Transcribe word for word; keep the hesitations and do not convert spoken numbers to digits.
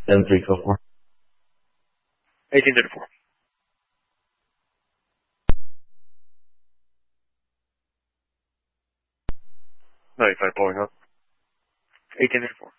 Seven three four four. Eighteen thirty four. Ninety five pulling up. Eighteen thirty four.